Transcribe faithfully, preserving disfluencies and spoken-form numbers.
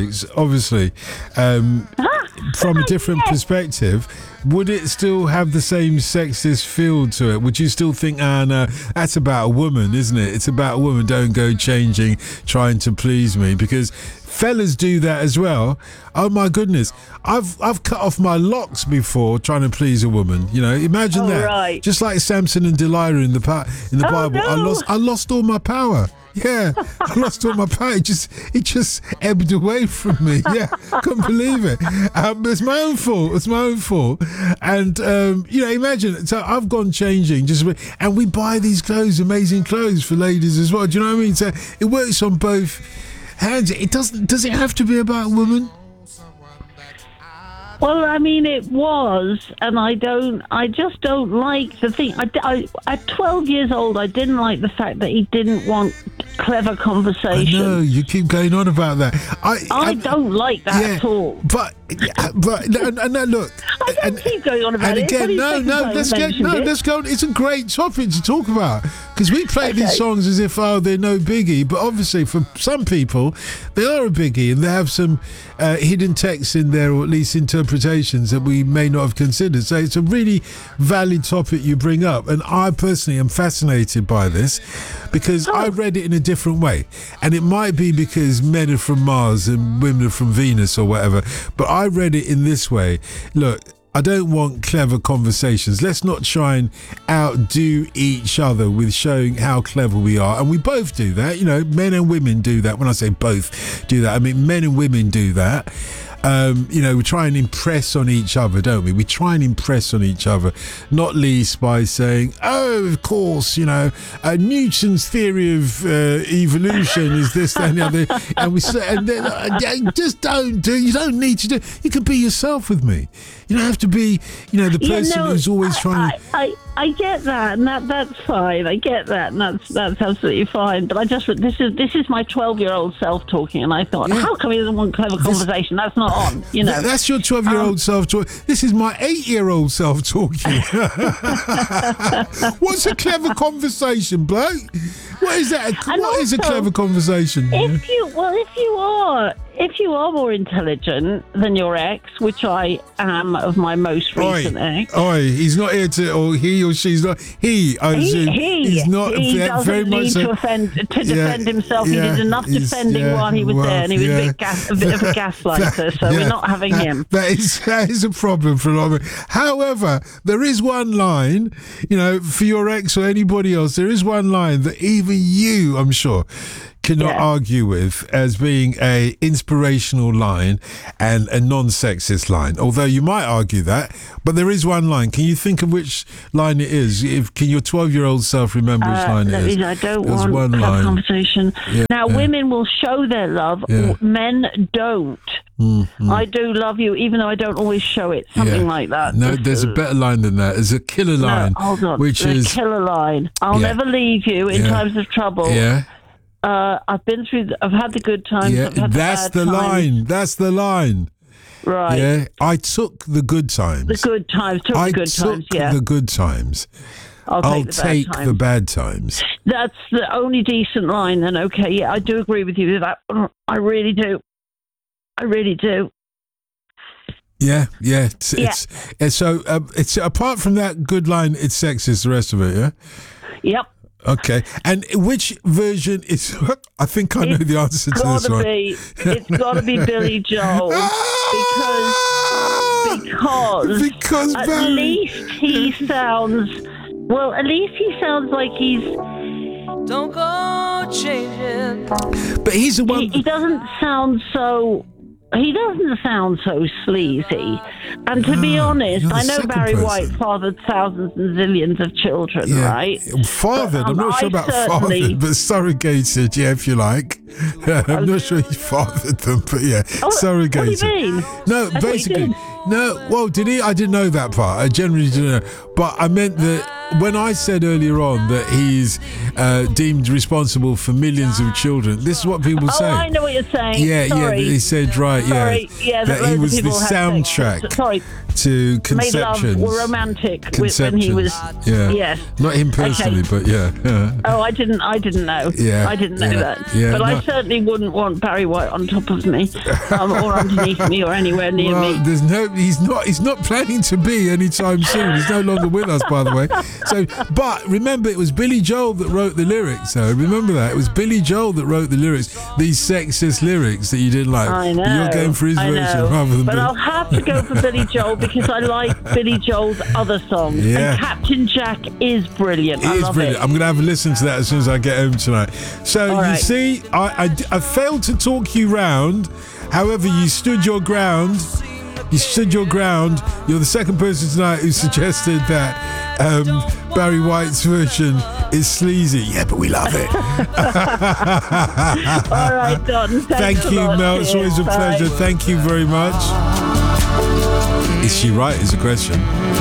jokes, obviously, um, from a different Yes. perspective, would it still have the same sexist feel to it? Would you still think, ah, no, that's about a woman, isn't it? It's about a woman. Don't go changing, trying to please me, because fellas do that as well. Oh my goodness, I've I've cut off my locks before trying to please a woman. You know, imagine Oh, that. right. Just like Samson and Delilah in the pa- in the Oh, Bible, I no. lost I lost all my power. Yeah, I lost all my power. It just it just ebbed away from me. Yeah, couldn't believe it. Um, it's my own fault. It's my own fault. And um, you know, imagine. So I've gone changing, just and we buy these clothes, amazing clothes for ladies as well. Do you know what I mean? So it works on both hands. It doesn't. Does it have to be about women? Well, I mean, it was, and I don't, I just don't like the thing. I, I, at twelve years old, I didn't like the fact that he didn't want clever I conversation. know you keep going on about that. I I don't like that yeah, at all. But but no, no, no, look. I don't and, keep going on about and it. again, It's no, only the no. second time Let's I get mentioned no. it. Let's go. It's a great topic to talk about because we play Okay. these songs as if oh they're no biggie, but obviously for some people they are a biggie and they have some uh, hidden texts in there or at least interpretations that we may not have considered. So it's a really valid topic you bring up, and I personally am fascinated by this because Oh. I read it in a different way, and it might be because men are from Mars and women are from Venus or whatever, but I read it in this way. Look, I don't want clever conversations. Let's not try and outdo each other with showing how clever we are. And we both do that. You know, men and women do that. When I say both do that, I mean men and women do that. Um, you know, we try and impress on each other, don't we? We try and impress on each other, not least by saying, oh, of course, you know, uh, Newton's theory of uh, evolution is this, that, and the other. And we say, and then, uh, just don't do, you don't need to do, you can be yourself with me. You don't have to be, you know, the Yeah, person no, who's always I, trying to. I, I, I get that, and that that's fine. I get that, and that's that's absolutely fine. But I just this is this is my twelve-year-old self talking, and I thought, Yeah. how come he doesn't want clever conversation? That's not on, you know. Th- That's your twelve-year-old Um, self talking. This is my eight-year-old self talking. What's a clever conversation, bloke? What is that? And What is a also, clever conversation? If you well, if you are if you are more intelligent than your ex, which I am of my most recent Oi, ex. oi, he's not here to, or he or she's not. He, I He, assume, he, he's not he ve- doesn't very much need so- to offend to Yeah, defend himself. yeah, he did enough he's- defending yeah, while he was well, there, and he was yeah. a, bit gas, a bit of a gaslighter. So Yeah, we're not having that- him. That is that is a problem for a lot of it. However, there is one line, you know, for your ex or anybody else, there is one line that even you, I'm sure, cannot Yeah. argue with as being a inspirational line and a non-sexist line. Although you might argue that, but there is one line. Can you think of which line it is? If can your twelve-year-old self remember which Uh, line let it me- is? I don't There's want one that line. conversation. Yeah, now, yeah. women will show their love. Yeah. Men don't. Mm, mm. I do love you, even though I don't always show it. Something Yeah. like that. No, This there's a is- better line than that. There's a killer line, No, hold on. which the is killer line. I'll Yeah. never leave you in Yeah. times of trouble. yeah, Uh, I've been through. The, I've had the good times. yeah. I've had That's the, the bad times. line. That's the line. Right. Yeah, I took the good times. The good times. Took I the good took times. Yeah. the good times. I'll I'll take the take bad the times. bad times. That's the only decent line. Then okay. Yeah, I do agree with you with that. I really do. I really do. Yeah, yeah. It's, Yeah. it's, it's so um, it's apart from that good line, it's sexist. The rest of it, yeah. Yep. Okay, and which version is? I think I know It's the answer to this Gotta one. be. It's got to be Billy Joel because because because at Barry. least he sounds. Well, at least he sounds like he's. Don't go changing. But he's the one. He, he doesn't sound so. He doesn't sound so sleazy. And to be Ah, honest, you're the I know second Barry person. White fathered thousands and zillions of children, Yeah. right? Fathered. But, I'm um, not sure I about certainly- fathered, but surrogated, yeah, if you like. I'm not sure he fathered them, but yeah, Oh, surrogated. what do you mean? No, That's what he basically, did. no. Well, did he? I didn't know that part. I generally didn't know. But I meant that when I said earlier on that he's uh, deemed responsible for millions of children, this is what people Oh, say. I know what you're saying. Yeah, Sorry. yeah. He said right. Sorry. Yeah, Yeah, that loads he of was the people had sex. soundtrack Sorry. to Conceptions. Made love or romantic with, when Conceptions. he was. Yeah. Yes. Not him personally, Okay. but yeah. yeah. Oh, I didn't. I didn't know. Yeah, I didn't know yeah, that. yeah, but no. I certainly wouldn't want Barry White on top of me, um, or underneath me, or anywhere near Well, me. there's no. He's not. He's not planning to be anytime soon. He's no longer with us, by the way. So, but remember, it was Billy Joel that wrote the lyrics. So remember that it was Billy Joel that wrote the lyrics. These sexist lyrics that you didn't like. I know. But you're going for his I version know. rather than. But Billy. I'll have to go for Billy Joel because I like Billy Joel's other songs. Yeah. And Captain Jack is brilliant. It I is love brilliant. it. I'm going to have a listen to that as soon as I get home tonight. So, All you right. see, I, I, I failed to talk you round. However, you stood your ground. You stood your ground. You're the second person tonight who suggested that um, Barry White's version is sleazy. Yeah, but we love it. All right, Don. Thank you, a lot. Mel. It's always a Cheers. pleasure. Bye. Thank you very much. Is she right? Is the question.